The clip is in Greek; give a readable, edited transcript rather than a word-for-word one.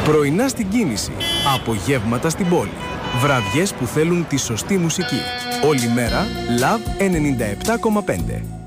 Πρωινά στην κίνηση. Απογεύματα στην πόλη. Βραδιές που θέλουν τη σωστή μουσική. Όλη μέρα Love 97,5.